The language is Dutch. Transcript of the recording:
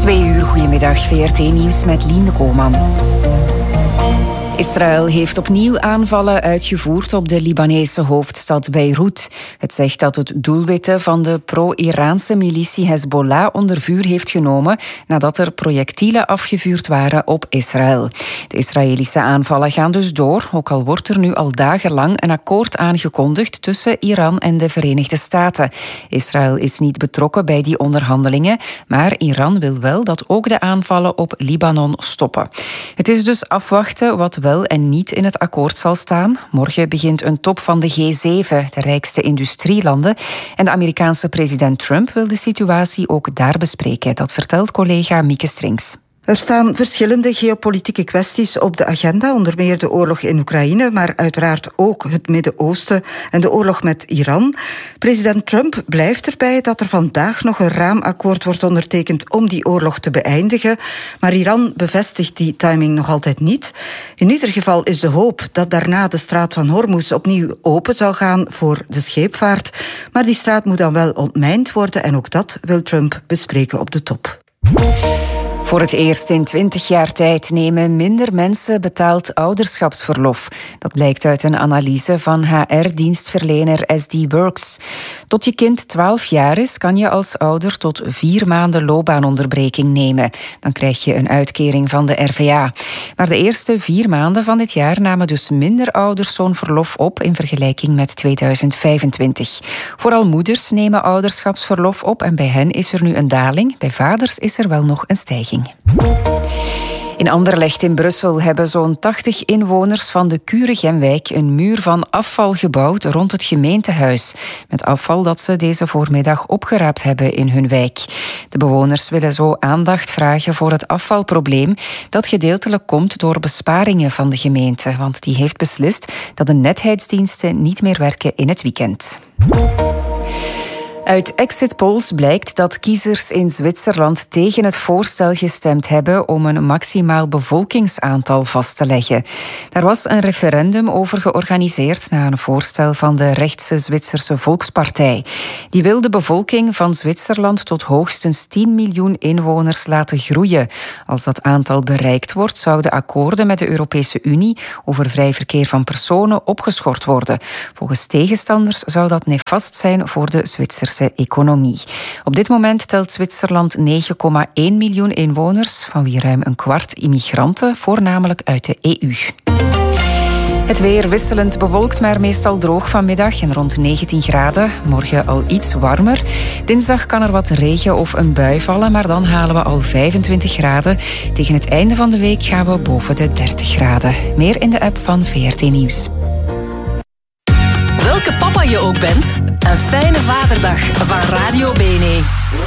2 uur, goedemiddag, VRT-nieuws met Lien Koolman. Israël heeft opnieuw aanvallen uitgevoerd op de Libanese hoofdstad Beirut. Het zegt dat het doelwitten van de pro-Iraanse militie Hezbollah onder vuur heeft genomen nadat er projectielen afgevuurd waren op Israël. De Israëlische aanvallen gaan dus door, ook al wordt er nu al dagenlang een akkoord aangekondigd tussen Iran en de Verenigde Staten. Israël is niet betrokken bij die onderhandelingen, maar Iran wil wel dat ook de aanvallen op Libanon stoppen. Het is dus afwachten wat wel en niet in het akkoord zal staan. Morgen begint een top van de G7, de rijkste industrielanden. En de Amerikaanse president Trump wil de situatie ook daar bespreken. Dat vertelt collega Mieke Strings. Er staan verschillende geopolitieke kwesties op de agenda, onder meer de oorlog in Oekraïne, maar uiteraard ook het Midden-Oosten en de oorlog met Iran. President Trump blijft erbij dat er vandaag nog een raamakkoord wordt ondertekend om die oorlog te beëindigen, maar Iran bevestigt die timing nog altijd niet. In ieder geval is de hoop dat daarna de straat van Hormuz opnieuw open zou gaan voor de scheepvaart, maar die straat moet dan wel ontmijnd worden en ook dat wil Trump bespreken op de top. Voor het eerst in 20 jaar tijd nemen minder mensen betaald ouderschapsverlof. Dat blijkt uit een analyse van HR-dienstverlener SD Works. Tot je kind 12 jaar is, kan je als ouder tot 4 maanden loopbaanonderbreking nemen. Dan krijg je een uitkering van de RVA. Maar de eerste 4 maanden van dit jaar namen dus minder ouders zo'n verlof op in vergelijking met 2025. Vooral moeders nemen ouderschapsverlof op en bij hen is er nu een daling. Bij vaders is er wel nog een stijging. In Anderlecht in Brussel hebben zo'n 80 inwoners van de Kuregem-wijk een muur van afval gebouwd rond het gemeentehuis. Met afval dat ze deze voormiddag opgeraapt hebben in hun wijk. De bewoners willen zo aandacht vragen voor het afvalprobleem dat gedeeltelijk komt door besparingen van de gemeente. Want die heeft beslist dat de netheidsdiensten niet meer werken in het weekend. Uit exit polls blijkt dat kiezers in Zwitserland tegen het voorstel gestemd hebben om een maximaal bevolkingsaantal vast te leggen. Daar was een referendum over georganiseerd na een voorstel van de rechtse Zwitserse Volkspartij. Die wil de bevolking van Zwitserland tot hoogstens 10 miljoen inwoners laten groeien. Als dat aantal bereikt wordt, zouden akkoorden met de Europese Unie over vrij verkeer van personen opgeschort worden. Volgens tegenstanders zou dat nefast zijn voor de Zwitserse economie. Op dit moment telt Zwitserland 9,1 miljoen inwoners, van wie ruim een kwart immigranten, voornamelijk uit de EU. Het weer wisselend bewolkt, maar meestal droog vanmiddag en rond 19 graden. Morgen al iets warmer. Dinsdag kan er wat regen of een bui vallen, maar dan halen we al 25 graden. Tegen het einde van de week gaan we boven de 30 graden. Meer in de app van VRT Nieuws. Welke papa je ook bent, een fijne vaderdag van Radio BNE.